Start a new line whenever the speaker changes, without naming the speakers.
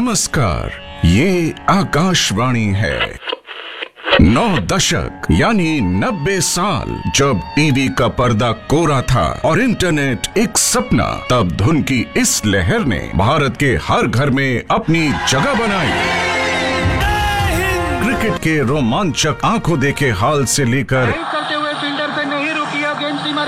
नमस्कार, ये आकाशवाणी है। 9 दशक यानी 90 साल जब टीवी का पर्दा कोरा था और इंटरनेट एक सपना, तब धुन की इस लहर ने भारत के हर घर में अपनी जगह बनाई। क्रिकेट के रोमांचक आंखों देखे हाल से लेकर